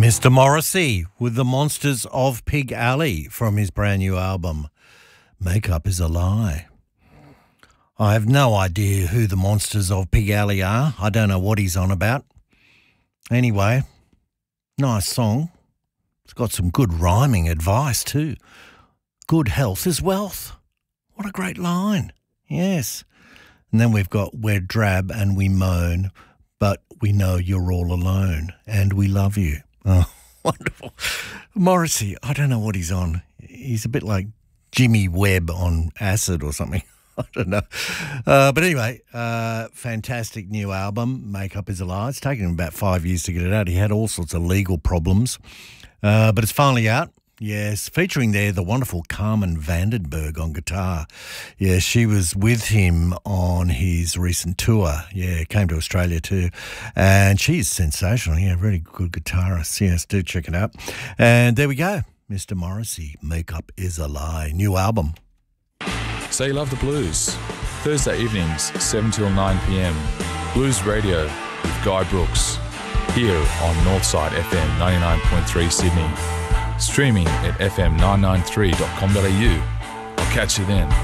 Mr. Morrissey with the Monsters of Pig Alley from his brand new album, Makeup is a Lie. I have no idea who the Monsters of Pig Alley are. I don't know what he's on about. Anyway, nice song. It's got some good rhyming advice too. Good health is wealth. What a great line. Yes. And then we've got We're drab and we moan, but we know you're all alone and we love you. Oh, wonderful. Morrissey, I don't know what he's on. He's a bit like Jimmy Webb on acid or something. I don't know. But anyway, fantastic new album, Makeup is a Lie. It's taken him about 5 years to get it out. He had all sorts of legal problems. But it's finally out. Yes, featuring there the wonderful Carmen Vandenberg on guitar. Yeah, she was with him on his recent tour. Yeah, came to Australia too. And she's sensational. Yeah, really good guitarist. Yes, do check it out. And there we go. Mr. Morrissey, Makeup is a Lie. New album. Say You Love the Blues. Thursday evenings, 7 till 9 p.m. Blues Radio with Guy Brooks. Here on Northside FM 99.3 Sydney. Streaming at fm993.com.au. I'll catch you then.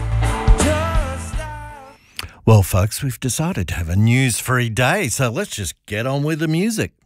Well, folks, we've decided to have a news-free day, so let's just get on with the music.